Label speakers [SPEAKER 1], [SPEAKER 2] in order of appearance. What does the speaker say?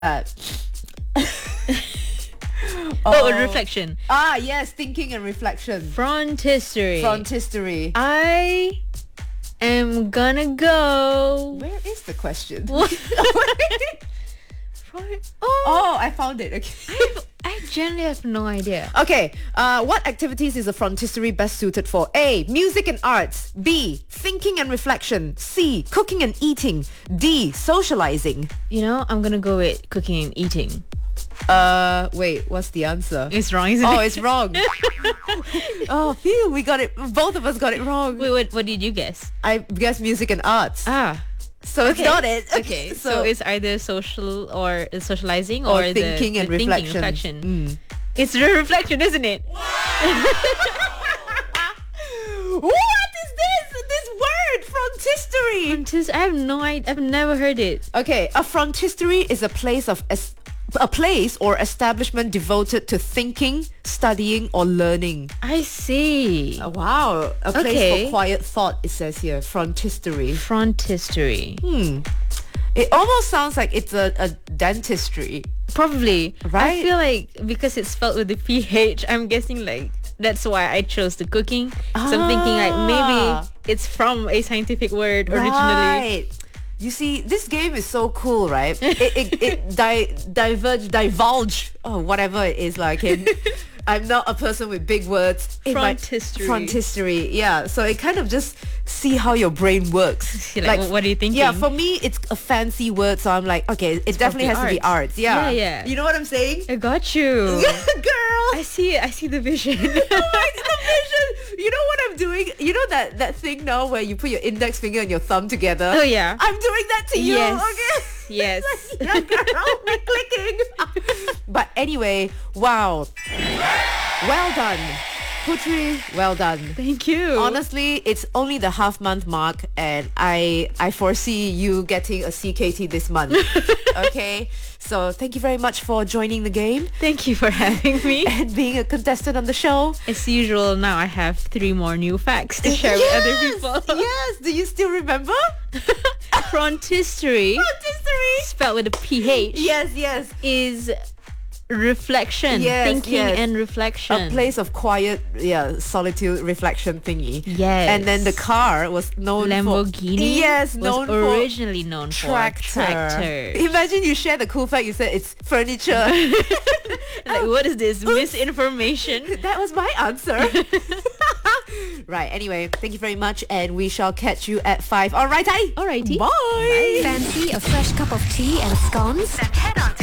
[SPEAKER 1] Reflection.
[SPEAKER 2] Yes, thinking and reflection.
[SPEAKER 1] Frontistery.
[SPEAKER 2] Frontistery.
[SPEAKER 1] I am gonna go.
[SPEAKER 2] Where is the question?
[SPEAKER 1] What?
[SPEAKER 2] I found it. Okay.
[SPEAKER 1] I generally have no idea.
[SPEAKER 2] Okay, what activities is a frontistery best suited for? A, music and arts. B, thinking and reflection. C, cooking and eating. D, socializing.
[SPEAKER 1] You know, I'm gonna go with cooking and eating.
[SPEAKER 2] Wait, what's the answer?
[SPEAKER 1] It's wrong, isn't it?
[SPEAKER 2] Oh, it's wrong. Oh, phew, we got it. Both of us got it wrong.
[SPEAKER 1] Wait, what did you guess?
[SPEAKER 2] I guess music and arts. So it's
[SPEAKER 1] Okay.
[SPEAKER 2] not it.
[SPEAKER 1] Okay, so it's either social or socializing or
[SPEAKER 2] thinking and reflection.
[SPEAKER 1] reflection. It's the reflection, isn't it?
[SPEAKER 2] What is this word? Frontistery.
[SPEAKER 1] I have no idea. I've never heard it.
[SPEAKER 2] Okay, a frontistery is a place or establishment devoted to thinking, studying, or learning.
[SPEAKER 1] I see.
[SPEAKER 2] Wow, a place
[SPEAKER 1] Okay.
[SPEAKER 2] for quiet thought. It says here, frontistery.
[SPEAKER 1] Frontistery.
[SPEAKER 2] It almost sounds like it's a dentistry.
[SPEAKER 1] Probably.
[SPEAKER 2] Right?
[SPEAKER 1] I feel like because it's spelled with the PH, I'm guessing like that's why I chose the cooking. So I'm thinking like maybe it's from a scientific word originally.
[SPEAKER 2] Right. You see, this game is so cool, right? Divulge, whatever it is like. I'm not a person with big words.
[SPEAKER 1] Frontistery.
[SPEAKER 2] Frontistery, yeah. So it kind of just see how your brain works.
[SPEAKER 1] Like, what are you thinking?
[SPEAKER 2] Yeah, for me, it's a fancy word, so I'm like, okay, it definitely has to be arts. Yeah.
[SPEAKER 1] Yeah.
[SPEAKER 2] You know what I'm saying?
[SPEAKER 1] I got you.
[SPEAKER 2] Girl!
[SPEAKER 1] I see it. I see the vision.
[SPEAKER 2] Oh my, the vision! You know what I'm doing? You know that thing now where you put your index finger and your thumb together?
[SPEAKER 1] Oh, yeah.
[SPEAKER 2] I'm doing that to you,
[SPEAKER 1] Yes.
[SPEAKER 2] okay?
[SPEAKER 1] Yes.
[SPEAKER 2] Yeah, girl, be clicking. But anyway, wow. Well done. Putri, well done.
[SPEAKER 1] Thank you.
[SPEAKER 2] Honestly, it's only the half-month mark and I foresee you getting a CKT this month. Okay? So thank you very much for joining the game
[SPEAKER 1] Thank you for having me.
[SPEAKER 2] and being a contestant on the show.
[SPEAKER 1] As usual, now I have 3 more new facts to share with other people.
[SPEAKER 2] Yes, do you still remember?
[SPEAKER 1] Frontistery,
[SPEAKER 2] Frontistery.
[SPEAKER 1] spelled with a PH,
[SPEAKER 2] Yes.
[SPEAKER 1] is reflection.
[SPEAKER 2] Yes,
[SPEAKER 1] Thinking
[SPEAKER 2] yes.
[SPEAKER 1] and reflection.
[SPEAKER 2] A place of quiet, solitude, reflection thingy.
[SPEAKER 1] Yes.
[SPEAKER 2] And then the car was known
[SPEAKER 1] Lamborghini
[SPEAKER 2] for... Yes,
[SPEAKER 1] was
[SPEAKER 2] known
[SPEAKER 1] originally known
[SPEAKER 2] for...
[SPEAKER 1] for tractors.
[SPEAKER 2] Imagine you share the cool fact, you said it's furniture.
[SPEAKER 1] Like, what is this? Misinformation?
[SPEAKER 2] That was my answer. Right, anyway, thank you very much and we shall catch you at 5. Alrighty.
[SPEAKER 1] Alrighty.
[SPEAKER 2] Bye.
[SPEAKER 3] Fancy a fresh cup of tea and scones?
[SPEAKER 4] Then head on to